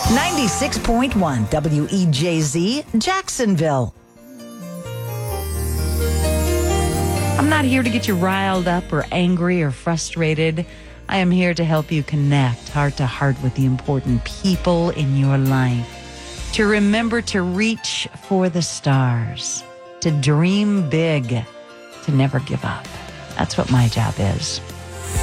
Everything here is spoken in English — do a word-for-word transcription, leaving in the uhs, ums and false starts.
ninety-six point one W E J Z, Jacksonville. I'm not here to get you riled up or angry or frustrated. I am here to help you connect heart to heart with the important people in your life. To remember to reach for the stars. To dream big. To never give up. That's what my job is.